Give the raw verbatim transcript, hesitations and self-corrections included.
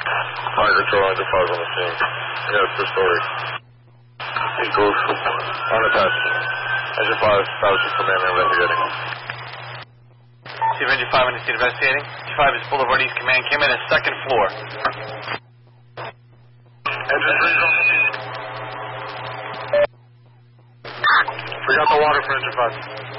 Fire control, Engine five on the scene. Yeah, it's the story. Equals unattached. Engine five, establishing command and investigating. Chief Engine five on the scene investigating. Engine five is Boulevard East Command. Came in at second floor. Engine three on the scene. We got the water for Engine five.